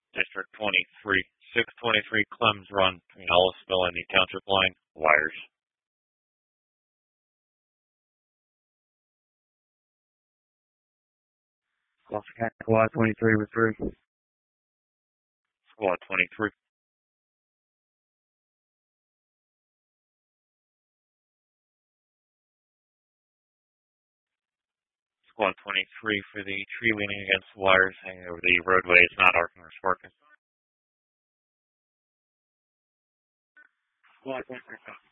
District 23, 623 Clems Run between Ellisville and the Township Line, wires. Squad 23 with 3. Squad 23. Squad 23 for the tree leaning against wires hanging over the roadway is not arcing or sparking. Squad 23.